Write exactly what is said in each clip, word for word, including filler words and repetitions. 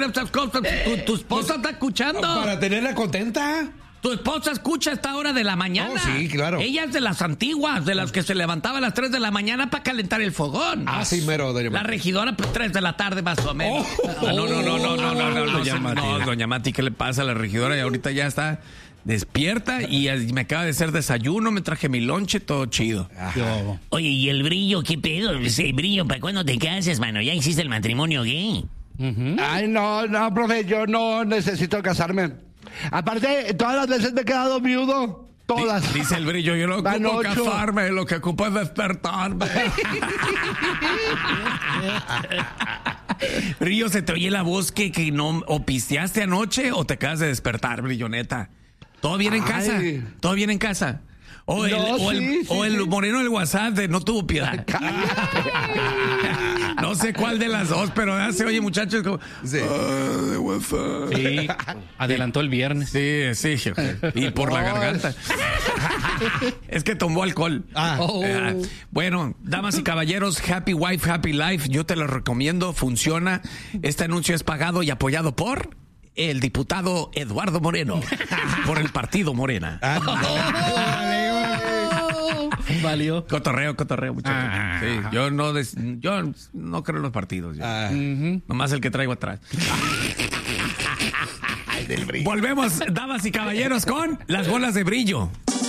esas cosas. Tu, tu esposa está escuchando. Para tenerla contenta. Tu esposa escucha a esta hora de la mañana. Oh, sí, claro. Ella es de las antiguas, de las que se levantaba a las tres de la mañana para calentar el fogón. Ah, sí, mero, doña La Mati. regidora, pues tres de la tarde más o menos. Oh. Ah, no, no, no, no, no, no, no, no, Doña se- Mati. no, doña Mati, ¿qué le pasa a la regidora? Y ahorita ya está despierta y y me acaba de hacer desayuno, me traje mi lonche, todo chido. Yo. Oye, ¿y el brillo? ¿Qué pedo? Ese brillo, ¿para cuándo te casas, mano? ¿Ya hiciste el matrimonio gay? Ay, no, no, profe, yo no necesito casarme. Aparte, todas las veces me he quedado viudo. Todas. Di- Dice el brillo, yo no Van ocupo ocho. casarme, lo que ocupo es despertarme. Brillo, ¿se te oye la voz que, que no o pisteaste anoche o te acabas de despertar, Brillo, neta? ¿Todo bien en Ay. casa? ¿Todo bien en casa? O el, No, o el, sí, sí, o el sí. moreno del WhatsApp de no tuvo piedad. No sé cuál de las dos, pero ya se oye, muchachos, como... Sí. "Ah, de WhatsApp". Sí, adelantó el viernes. Sí, sí, jefe. Y por la garganta. Es que tomó alcohol. Ah. Eh, bueno, damas y caballeros, Happy Wife, Happy Life, yo te lo recomiendo, funciona. Este anuncio es pagado y apoyado por el diputado Eduardo Moreno, por el partido Morena. Valió. Cotorreo, cotorreo, muchachos. Ah. Sí, yo no, des- yo no creo en los partidos. yo. Ah. Nomás el que traigo atrás. Volvemos, damas y caballeros, con las bolas de brillo.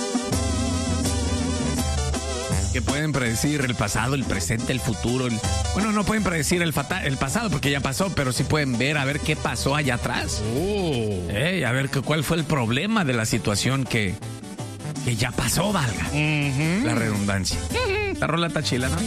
Que pueden predecir el pasado, el presente, el futuro. el- Bueno, no pueden predecir el, fata- el pasado porque ya pasó, pero sí pueden ver a ver qué pasó allá atrás. Oh. Eh, a ver que- cuál fue el problema de la situación que, que ya pasó, valga. La redundancia. La rola está chila, ¿no?